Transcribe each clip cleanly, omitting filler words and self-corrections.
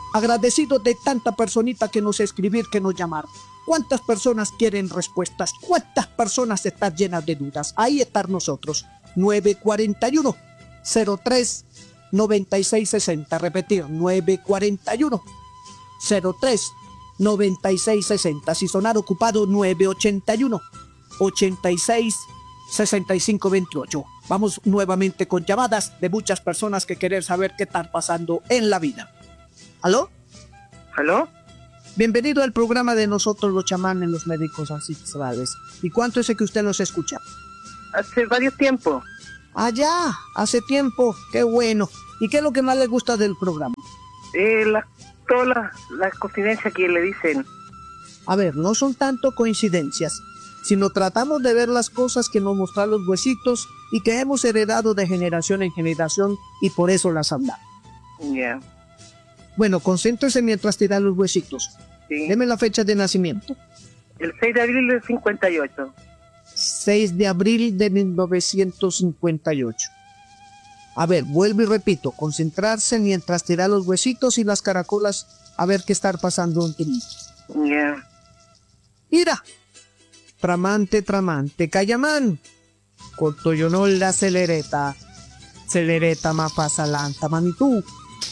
Agradecidos de tanta personita que nos escribir, que nos llamar. ¿Cuántas personas quieren respuestas? ¿Cuántas personas están llenas de dudas? Ahí están nosotros. 941 03 9660. Repetir, 941 03 9660. Si sonar ocupado, 981 86 65 28. Vamos nuevamente con llamadas de muchas personas que quieren saber qué están pasando en la vida. ¿Aló? ¿Aló? Bienvenido al programa de nosotros los chamanes, los médicos ancestrales. ¿Y cuánto es que usted nos escucha? Hace varios tiempos. Allá, hace tiempo, qué bueno. ¿Y qué es lo que más le gusta del programa? Todas las coincidencias que le dicen. A ver, no son tanto coincidencias, sino tratamos de ver las cosas que nos muestran los huesitos y que hemos heredado de generación en generación y por eso las hablamos. Ya. Bueno, concéntrese mientras te dan los huesitos. Sí. Deme la fecha de nacimiento. El 6 de abril del 58. 6 de abril de 1958. A ver, vuelvo y repito, concentrarse mientras te da los huesitos y las caracolas a ver qué está pasando en tu vida. Ya. Mira, tramante, Cayamán, cortoyonol la celereta más pasalanta, manitú.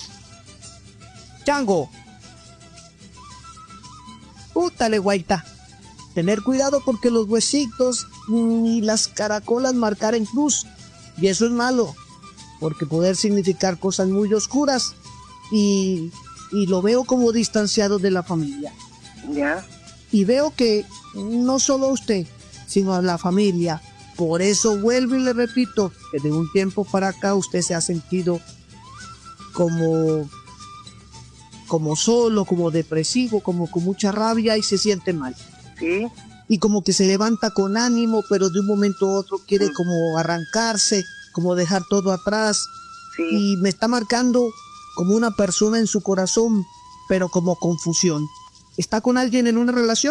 Chango. Pútale, guaita. Tener cuidado porque los huesitos y las caracolas marcar en cruz. Y eso es malo, porque poder significar cosas muy oscuras y lo veo como distanciado de la familia. Ya. Y veo que no solo a usted, sino a la familia. Por eso vuelvo y le repito que de un tiempo para acá usted se ha sentido como solo, como depresivo, como con mucha rabia y se siente mal. Sí. Y como que se levanta con ánimo, pero de un momento a otro quiere como arrancarse, como dejar todo atrás. Sí. Y me está marcando como una persona en su corazón, pero como confusión. ¿Está con alguien en una relación?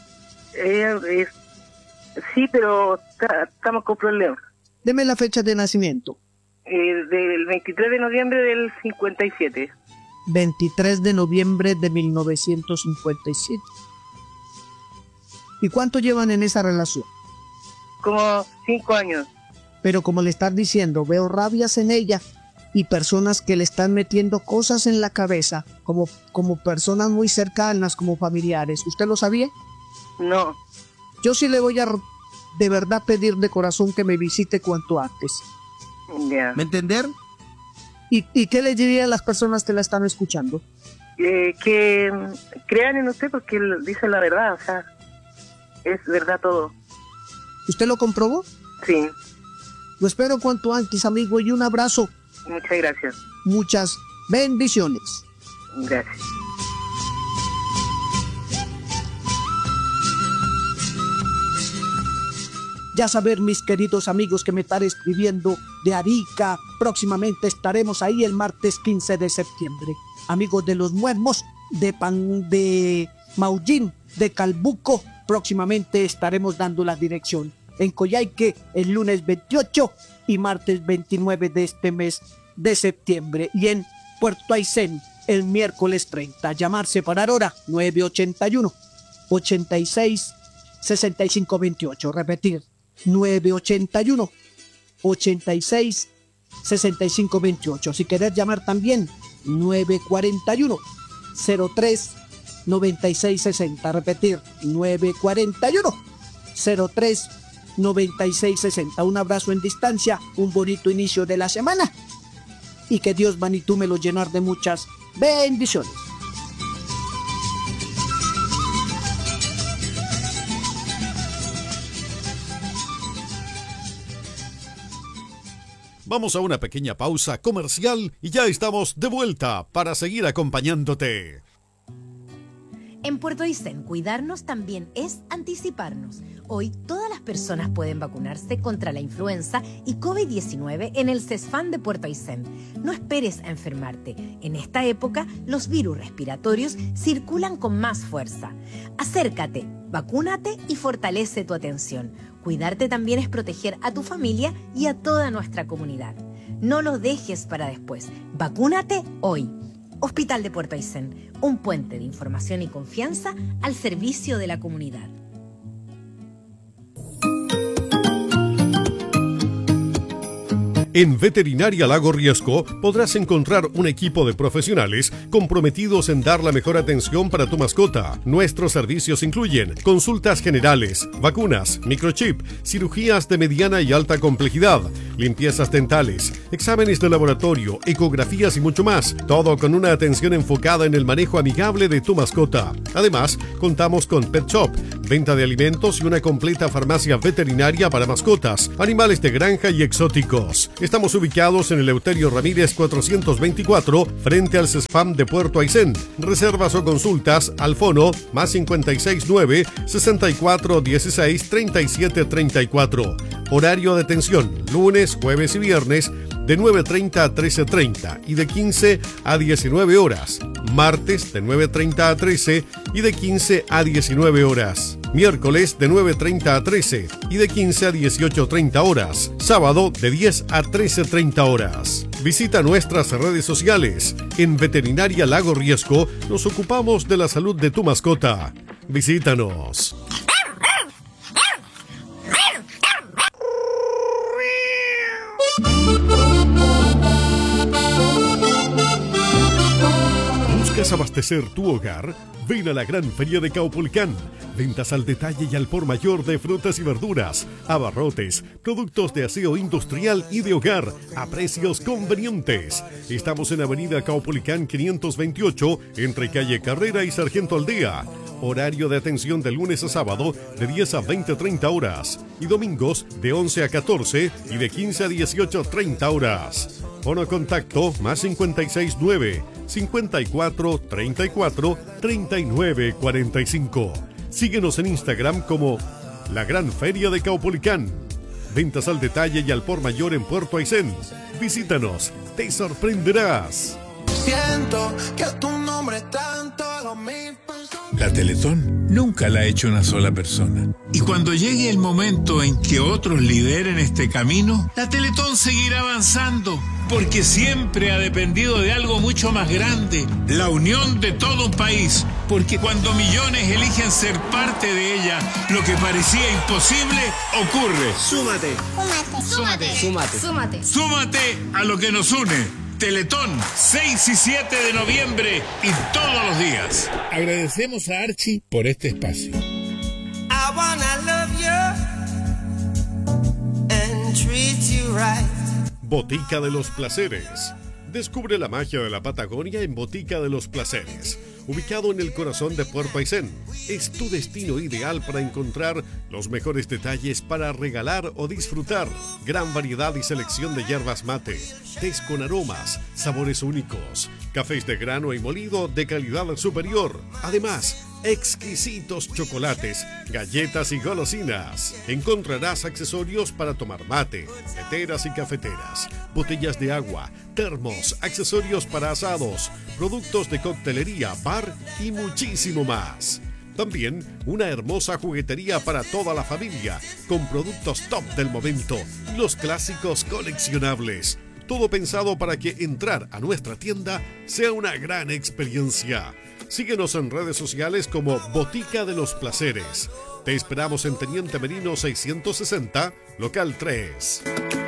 Sí, pero estamos con problemas. Deme la fecha de nacimiento. Del 23 de noviembre del 57. 23 de noviembre de 1957. ¿Y cuánto llevan en esa relación? Como 5 años. Pero como le están diciendo, veo rabias en ella y personas que le están metiendo cosas en la cabeza, como personas muy cercanas, como familiares. ¿Usted lo sabía? No. Yo sí le voy a de verdad pedir de corazón que me visite cuanto antes. Ya. ¿Me entender? ¿Y qué le diría a las personas que la están escuchando? Que crean en usted porque él dice la verdad, o sea, es verdad todo. ¿Usted lo comprobó? Sí. Lo espero cuanto antes, amigo, y un abrazo. Muchas gracias. Muchas bendiciones. Gracias. Ya saber, mis queridos amigos que me están escribiendo de Arica, próximamente estaremos ahí el martes 15 de septiembre. Amigos de Los Muermos, de Maullín, de Calbuco, próximamente estaremos dando la dirección. En Coyhaique, el lunes 28 y martes 29 de este mes de septiembre. Y en Puerto Aysén, el miércoles 30. Llamar, separar hora, 981 86 65 28. Repetir, 981 86 65 28. Si querés llamar también, 941 03 96 60. Repetir, 941 03 96 60. Un abrazo en distancia, un bonito inicio de la semana y que Dios Manitú me lo llenar de muchas bendiciones. Vamos a una pequeña pausa comercial y ya estamos de vuelta para seguir acompañándote. En Puerto Aysén, cuidarnos también es anticiparnos. Hoy todas las personas pueden vacunarse contra la influenza y COVID-19 en el CESFAM de Puerto Aysén. No esperes a enfermarte. En esta época, los virus respiratorios circulan con más fuerza. Acércate, vacúnate y fortalece tu atención. Cuidarte también es proteger a tu familia y a toda nuestra comunidad. No lo dejes para después. Vacúnate hoy. Hospital de Puerto Aysén, un puente de información y confianza al servicio de la comunidad. En Veterinaria Lago Riesco podrás encontrar un equipo de profesionales comprometidos en dar la mejor atención para tu mascota. Nuestros servicios incluyen consultas generales, vacunas, microchip, cirugías de mediana y alta complejidad, limpiezas dentales, exámenes de laboratorio, ecografías y mucho más. Todo con una atención enfocada en el manejo amigable de tu mascota. Además, contamos con Pet Shop, venta de alimentos y una completa farmacia veterinaria para mascotas, animales de granja y exóticos. Estamos ubicados en el Eleuterio Ramírez 424, frente al CESFAM de Puerto Aysén. Reservas o consultas al fono +569 6416 3734. Horario de atención, lunes, jueves y viernes, de 9:30 a 13:30 y de 15 a 19 horas. Martes, de 9:30 a 13 y de 15 a 19 horas. Miércoles, de 9:30 a 13 y de 15 a 18:30 horas. Sábado, de 10 a 13:30 horas. Visita nuestras redes sociales. En Veterinaria Lago Riesco nos ocupamos de la salud de tu mascota. Visítanos. ¿Buscas abastecer tu hogar? Ven a la Gran Feria de Caupolicán. Ventas al detalle y al por mayor de frutas y verduras, abarrotes, productos de aseo industrial y de hogar a precios convenientes. Estamos en Avenida Caupolicán 528, entre calle Carrera y Sargento Aldea. Horario de atención de lunes a sábado de 10 a 20:30 horas y domingos de 11 a 14 y de 15 a 18:30 horas. Fono contacto +569 54 34 39 45. Síguenos en Instagram como La Gran Feria de Caupolicán. Ventas al detalle y al por mayor en Puerto Aysén. Visítanos, te sorprenderás. Siento que tu nombre tanto lo mismo. La Teletón nunca la ha hecho una sola persona. Y cuando llegue el momento en que otros lideren este camino, la Teletón seguirá avanzando, porque siempre ha dependido de algo mucho más grande, la unión de todo un país. Porque cuando millones eligen ser parte de ella, lo que parecía imposible ocurre. Súmate. Súmate. Súmate. Súmate. Súmate a lo que nos une. Teletón, 6 y 7 de noviembre y todos los días. Agradecemos a Archie por este espacio. I wanna love you and treat you right. Botica de los Placeres. Descubre la magia de la Patagonia en Botica de los Placeres. Ubicado en el corazón de Puerto Aysén, es tu destino ideal para encontrar los mejores detalles para regalar o disfrutar. Gran variedad y selección de hierbas mate, tés con aromas, sabores únicos, cafés de grano y molido de calidad superior. Además, exquisitos chocolates, galletas y golosinas. Encontrarás accesorios para tomar mate, teteras y cafeteras, botellas de agua, termos, accesorios para asados, productos de coctelería, bar y muchísimo más. También una hermosa juguetería para toda la familia, con productos top del momento y los clásicos coleccionables. Todo pensado para que entrar a nuestra tienda sea una gran experiencia. Síguenos en redes sociales como Botica de los Placeres. Te esperamos en Teniente Merino 660, local 3.